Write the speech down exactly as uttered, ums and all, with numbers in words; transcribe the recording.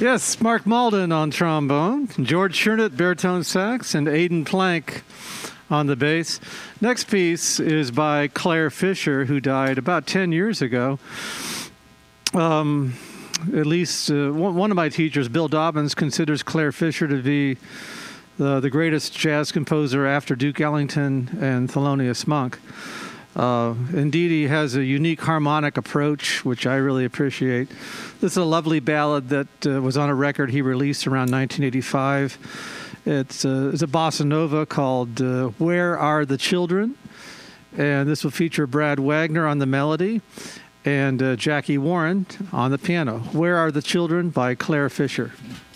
Yes, Mark Malden on trombone, George Chernett baritone sax, and Aidan Plank on the bass. Next piece is by Claire Fisher, who died about ten years ago. Um, at least uh, one, one of my teachers, Bill Dobbins, considers Claire Fisher to be the, the greatest jazz composer after Duke Ellington and Thelonious Monk. Uh, indeed, he has a unique harmonic approach, which I really appreciate. This is a lovely ballad that uh, was on a record he released around nineteen eighty-five. It's, uh, it's a bossa nova called uh, Where Are the Children? And this will feature Brad Wagner on the melody and uh, Jackie Warren on the piano. Where Are the Children by Claire Fisher.